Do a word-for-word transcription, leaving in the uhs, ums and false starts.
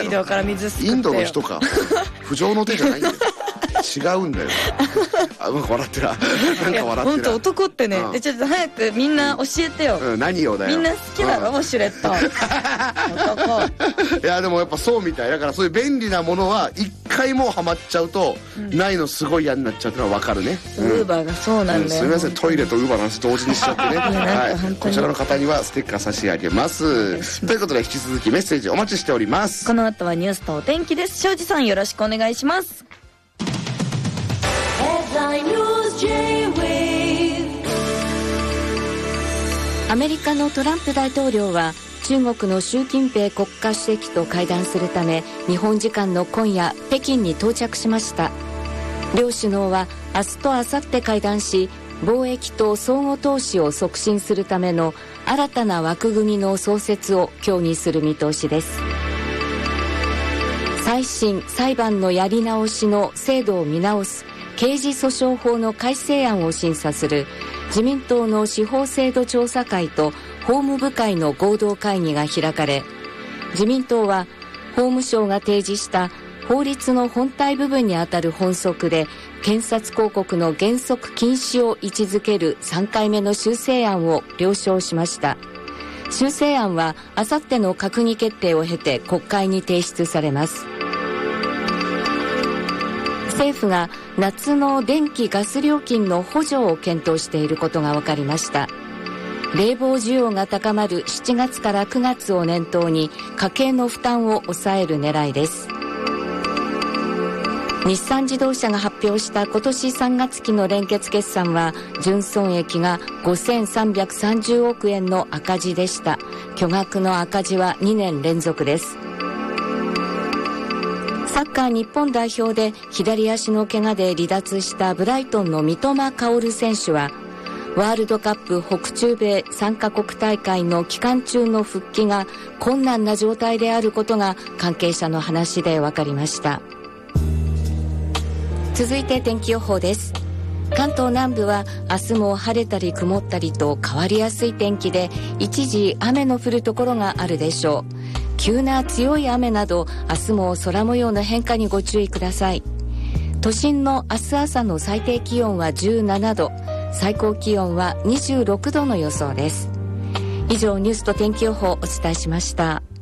水道から水すくってよ。 インドの人か。不浄の手じゃないんだよ。違うんだよ。あ、うまく笑ってる。なんか笑ってる。 本当男ってね、 うんでちょっと早くみんな教えてよ。 うん、何をだよ。 みんな好きだろ、ウォシュレット。 男。いやでもやっぱそうみたいだから、そういう便利なものは一回もうハマっちゃうと、うん、ないのすごい嫌になっちゃうってのは分かるね。 ウーバーがそうなんだよ、うん、 すみません、トイレとウーバーの話同時にしちゃってね。はい、こちらの方にはステッカー差し上げます。ということで引き続きメッセージお待ちしております。 この後はニュースとお天気です。庄司さんよろしくお願いします。 アメリカのトランプ大統領は中国の習近平国家主席と会談するため日本時間の今夜北京に到着しました。両首脳は明日と明後日会談し、貿易と相互投資を促進するための新たな枠組みの創設を協議する見通しです。再審裁判のやり直しの制度を見直す刑事訴訟法の改正案を審査する自民党の司法制度調査会と法務部会の合同会議が開かれ、自民党は法務省が提示した法律の本体部分にあたる本則で検察広告の原則禁止を位置づけるさんかいめの修正案を了承しました。修正案はあさっての閣議決定を経て国会に提出されます。政府が夏の電気・ガス料金の補助を検討していることが分かりました。冷房需要が高まるしちがつからくがつを念頭に家計の負担を抑える狙いです。日産自動車が発表した今年さんがつ期の連結決算は純損益がごせんさんびゃくさんじゅうおくえんの赤字でした。巨額の赤字はにねん連続です。サッカー日本代表で左足の怪我で離脱したブライトンの三笘薫選手はワールドカップ北中米さんかこく大会の期間中の復帰が困難な状態であることが関係者の話で分かりました。続いて天気予報です。関東南部は明日も晴れたり曇ったりと変わりやすい天気で一時雨の降るところがあるでしょう。急な強い雨など明日も空模様の変化にご注意ください。都心の明日朝の最低気温はじゅうななど、最高気温はにじゅうろくどの予想です。以上ニュースと天気予報をお伝えしました。